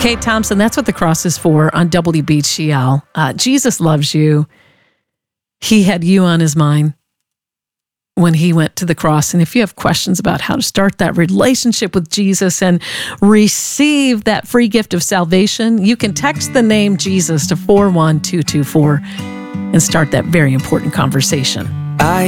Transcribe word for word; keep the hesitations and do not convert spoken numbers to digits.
Kate Thompson, that's what the cross is for on W B G L. Uh, Jesus loves you. He had you on his mind when he went to the cross. And if you have questions about how to start that relationship with Jesus and receive that free gift of salvation, you can text the name Jesus to four one two two four and start that very important conversation. I